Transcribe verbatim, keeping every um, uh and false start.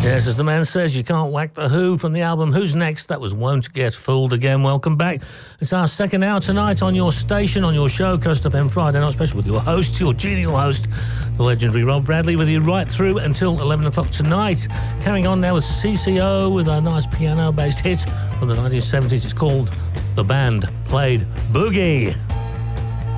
Yes, as the man says, you can't whack the Who from the album Who's Next. That was Won't Get Fooled Again. Welcome back. It's our second hour tonight on your station, on your show, Coast F M Friday Night Special, with your host, your genial host, the legendary Rob Bradley, with you right through until eleven o'clock tonight. Carrying on now with C C O with a nice piano-based hit from the nineteen seventies. It's called The Band Played Boogie.